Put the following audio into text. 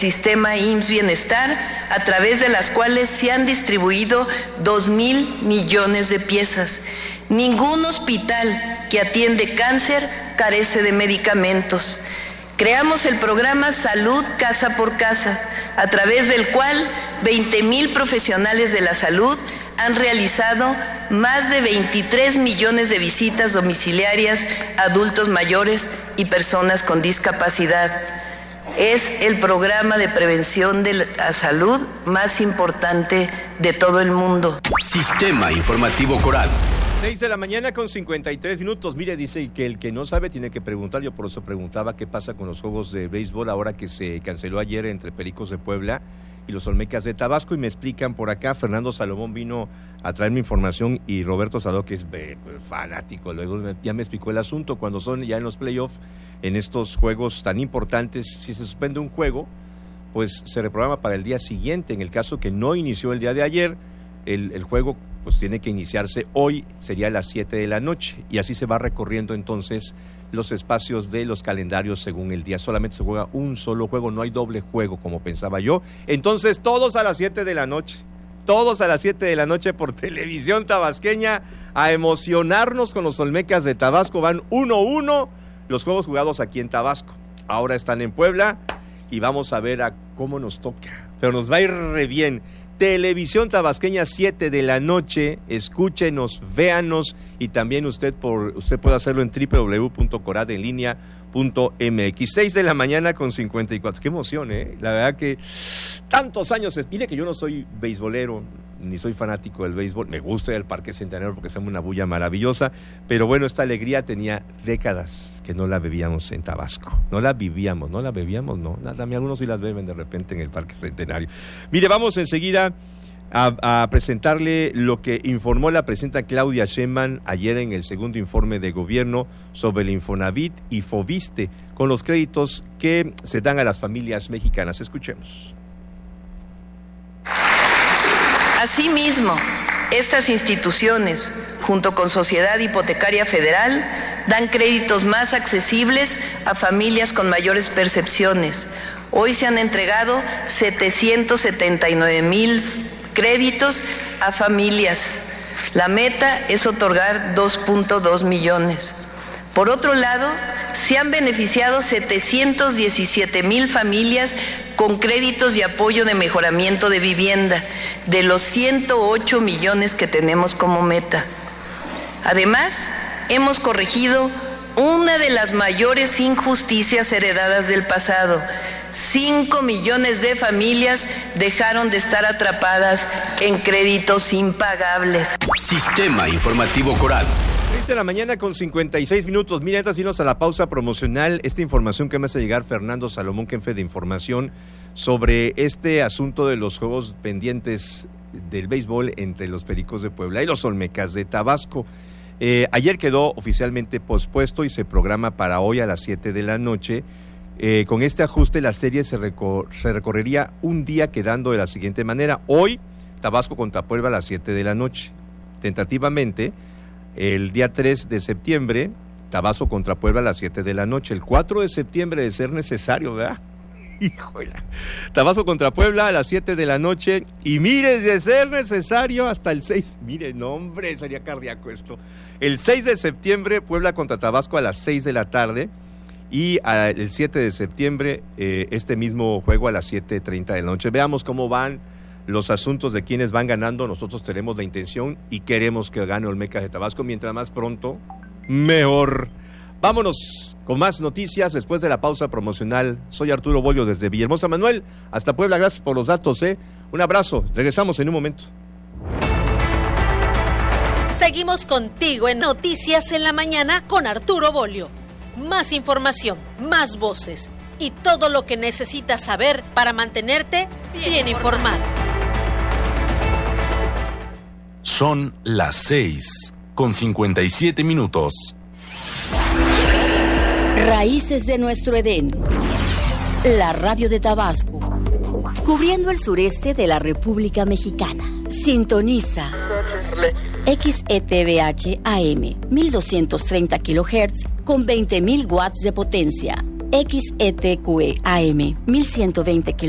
sistema IMSS Bienestar, a través de las cuales se han distribuido 2,000 millones de piezas. Ningún hospital que atiende cáncer carece de medicamentos. Creamos el programa Salud Casa por Casa, a través del cual 20,000 profesionales de la salud han realizado más de 23 millones de visitas domiciliarias a adultos mayores y personas con discapacidad. Es el programa de prevención de la salud más importante de todo el mundo. Sistema Informativo Coral. 6 de la mañana con 53 minutos. Mire, dice que el que no sabe tiene que preguntar. Yo por eso preguntaba qué pasa con los juegos de béisbol ahora que se canceló ayer entre Pericos de Puebla y los Olmecas de Tabasco. Y me explican por acá, Fernando Salomón vino a traerme información y Roberto Sadó, que es fanático, luego ya me explicó el asunto. Cuando son ya en los playoffs, en estos juegos tan importantes, si se suspende un juego, pues se reprograma para el día siguiente. En el caso que no inició el día de ayer, el juego pues tiene que iniciarse hoy, sería a las 7 de la noche, y así se va recorriendo entonces los espacios de los calendarios según el día. Solamente se juega un solo juego, no hay doble juego como pensaba yo. Entonces todos a las 7 de la noche, todos a las 7 de la noche por Televisión Tabasqueña a emocionarnos con los Olmecas de Tabasco. Van 1-1 los juegos jugados aquí en Tabasco. Ahora están en Puebla y vamos a ver a cómo nos toca, pero nos va a ir re bien. Televisión Tabasqueña, 7 de la noche, escúchenos, véanos, y también usted puede hacerlo en www.coradenlinea.mx. 6 de la mañana con 54. Qué emoción, la verdad que tantos años. Mire que yo no soy beisbolero, ni soy fanático del béisbol. Me gusta el Parque Centenario porque es una bulla maravillosa, pero bueno, esta alegría tenía décadas que no la bebíamos en Tabasco. No la bebíamos, no. También algunos sí las beben de repente en el Parque Centenario. Mire, vamos enseguida a presentarle lo que informó la presidenta Claudia Sheinbaum ayer en el segundo informe de gobierno sobre el Infonavit y Foviste, con los créditos que se dan a las familias mexicanas. Escuchemos. Asimismo, estas instituciones, junto con Sociedad Hipotecaria Federal, dan créditos más accesibles a familias con mayores percepciones. Hoy se han entregado 779,000 créditos a familias. La meta es otorgar 2.2 millones. Por otro lado, se han beneficiado 717,000 familias con créditos de apoyo de mejoramiento de vivienda, de los 108 millones que tenemos como meta. Además, hemos corregido una de las mayores injusticias heredadas del pasado. 5 millones de familias dejaron de estar atrapadas en créditos impagables. Sistema Informativo Coral. 6 de la mañana con 56 minutos. Mira, antes de irnos a la pausa promocional, esta información que me hace llegar Fernando Salomón, jefe de información, sobre este asunto de los juegos pendientes del béisbol entre los Pericos de Puebla y los Olmecas de Tabasco. Ayer quedó oficialmente pospuesto y se programa para hoy a las 7 de la noche. Con este ajuste la serie se recorrería un día, quedando de la siguiente manera: hoy Tabasco contra Puebla a las 7 de la noche. Tentativamente el día 3 de septiembre Tabasco contra Puebla a las 7 de la noche. El 4 de septiembre, de ser necesario, ¿verdad? Híjole. Tabasco contra Puebla a las 7 de la noche. Y mire, de ser necesario, hasta el 6. Mire, no, hombre, sería cardíaco esto. El 6 de septiembre, Puebla contra Tabasco a las 6 de la tarde. Y el 7 de septiembre, este mismo juego a las 7:30 de la noche. Veamos cómo van los asuntos de quienes van ganando. Nosotros tenemos la intención y queremos que gane Olmecas de Tabasco. Mientras más pronto, mejor. Vámonos con más noticias después de la pausa promocional. Soy Arturo Bolio desde Villahermosa, Manuel. Hasta Puebla, gracias por los datos. Un abrazo, regresamos en un momento. Seguimos contigo en Noticias en la Mañana con Arturo Bolio. Más información, más voces y todo lo que necesitas saber para mantenerte bien informado. Son las 6:57 minutos. Raíces de nuestro Edén. La radio de Tabasco, cubriendo el sureste de la República Mexicana. Sintoniza XETVH AM 1230 kHz con 20,000 watts de potencia. XETQE AM 1120 kHz